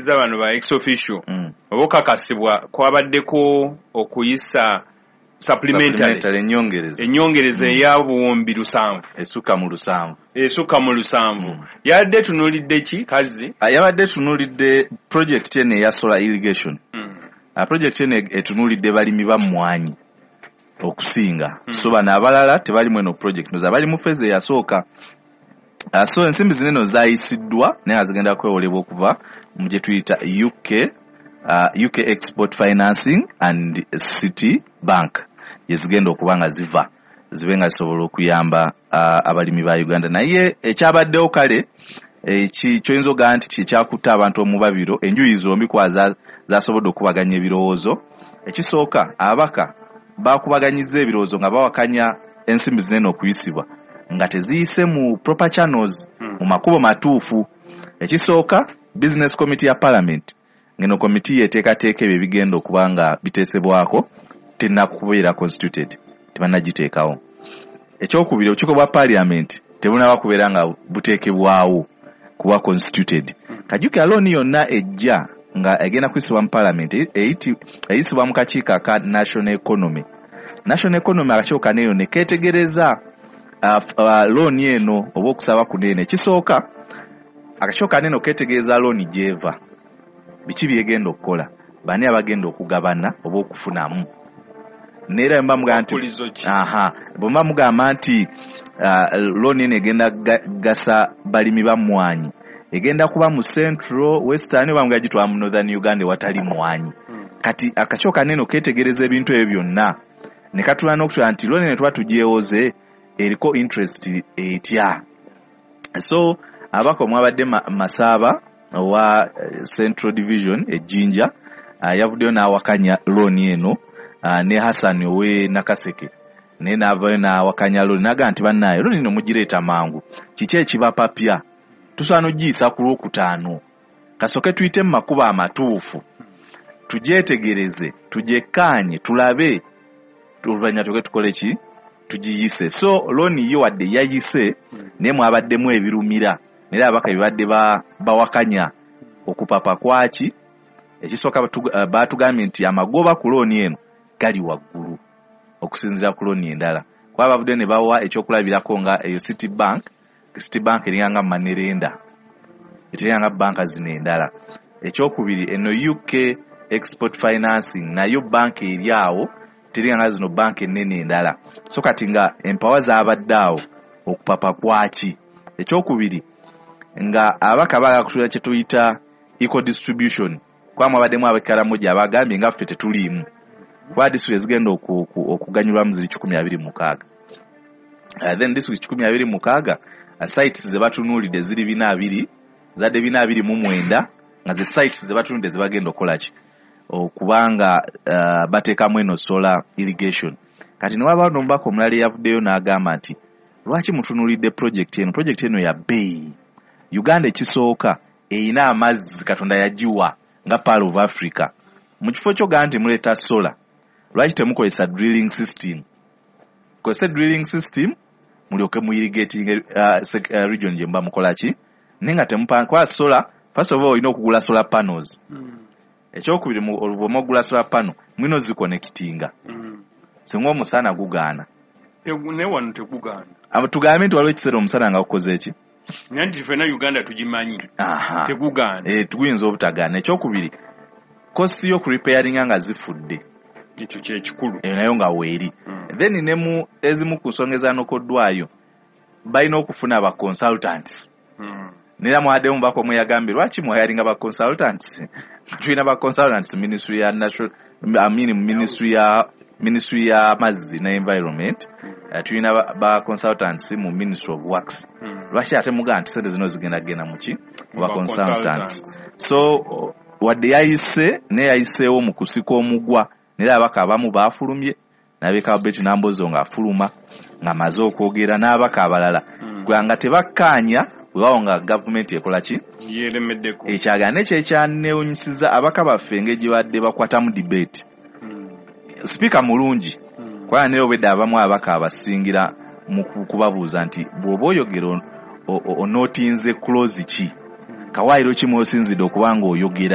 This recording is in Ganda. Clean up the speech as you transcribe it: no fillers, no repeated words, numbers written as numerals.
okuzza bano ba ex official obokakasibwa kwabaddeko okuyisa supplementary enyongereza eya buwumbi 7 esukka mu 7 yadde tunulidde ki kazi yabadde tunulidde project ene ya solar irrigation project ene etunulidde balimi ba mmwanyi okusinga so bana abalala tebali mweno project noza bali mu phase yasooka so ensimbi zineno zayisiddwa naye zigenda kwewolebwa okuva mu gye tuyita UK Export Financing and City Bank yezigenda okubanga zibenga zisobola okuyamba abalimi ba Uganda naye ekyabaddewo kale kyoyinza ogaa nti kyekyakuta abantu omubabiro enjuyi zombi kwa zasobodde okubaganya ebirowoozo ekisooka abaka bakubaganyiza ebirowoozo nga bawakanya ensimbi zinene okuyisibwa nga teziyise mu proper channels mu makubo matuufu ekisooka business committee ya parliament ngeno committee yeteekateeka ebyo bigenda okubanga biteesebwako tennakubeera constituted tebannagiteekawo ekyokubiri obukiiko bwa parliament tebunaba kubeera nga buteekebwawo kuba constituted kajukira looni yonna ejja nga egenda kuyisibwa mu parliament eyisibwa mu kakiiko aka national economy akakiiko kaneyo ne keetegereza looni eno oba okusaba kunene ekisooka akakiiko kanene keetegereza looni gyeva biki byegenda okukola bani abagenda okugabana oba okufunamu neera bwemba mugamba nti looni eno egenda gasa balimi ba mmwanyi egenda kuba mu central western oba mugagitwala mu northern Uganda watali mmwanyi kati akakiiko kanene keetegereza ebintu ebyo byonna ne katula n'okutula nti looni eno tuba tugyewoze eriko interest etya so abako mwabadde Masaaba wa Central Division ejjinja yavuddeyo n'awakanya looni eno ne Hassan owe Nakaseke ne n'avayo n'awakanya looni naga nti bannaye looni eno mugireeta mangu kiki ekibapapya tusaana ogiyisa ku Lwokutaano kasooke tuyite mu makubo amatuufu tugyetegereze tugyekkaanye tulabe oluvannyuma tuge tukole ki tugiyise so looni yo wadde yayise naye mwabaddemu ebirumira naye abaka bibadde bawakanya okupapa kwaki ekisooka baatugambye nti amagoba ku looni eno gali waggulu okusinziira ku looni endala kuba bavudde ne bawa ekyokulabirako nga eyo City Bank eringanga manerenda eteringanga banka zino endala ekyokubiri eno UK Export Financing nayo banka eri awo teringanga zino banka ennene endala so kati nga empawa zaabaddeawo okupapa kwaki ekyokubiri nga abaka baagala kutuula kye tuyita equal distribution kwa mwabaddemu abakaramoja abagambye nga ffe tetuliimu kwa district ezigenda okuganyulwamu ziri 126 then district 126 sites ze batunuulidde ziri 420 zadde 429 nga ze sites ze batunudde ze bagenda okukola ki okubanga bateekamu eno solar irrigation kati ne wabaawo n'omubaka omulala yavuddeyo n'agamba nti lwaki mutunuulidde project eno ya bbeeyi Uganda ekisooka eyina amazzi Katonda yagiwa nga Pearl of Africa mu kifo kyo gaa nti muleeta solar lwaki temukozesa drilling system kozesa drilling system mulyoke mu irrigating region gye mba mukola ki naye nga temupakwa solar first of all olina okugula solar panels ekyokubiri oluvumo ogula solar panel mwino ziconnectinga singa omusana gugaana ne wano tegugaana tugambe nti waliwo ekiseera omusana nga gukoze eki nyanti fena Uganda tugimanyi tegugaana tuguyinza obutagaana ekyokubiri kosti y'okurepairinga nga zifudde ekyo kyekikulu nayo nga weeri then nemu ezimu ku nsonga ezanokoddwayo balina okufuna ba consultants nera mwadde mubako mweyagambye lwaki mwayaringa ba consultants tulina ba consultants ministry ya ministry ya mazzi na environment tulina ba consultants mu ministry of works lwaki ate mugaa nti sente zino zigenda muki ba consultants so wadde yayiseewo mu kusika omugwa nera abaka abamu baafulumye nabeka Betty Nambozo nga afuluma nga maze okwogera n'abaka abalala nga tebakkaanya webawo nga gavumenti ekola ki yeremeddeko ekyagane kyekyaneewunyisiza abaka baffe engeri badde bakwatamu debate speaker mulungi kwala naye obwedde abamu abaka abasingira mu kubabuuza nti bw'oba oyogera onootinze close ki kawaayiro kimu osinzidde okubanga oyogera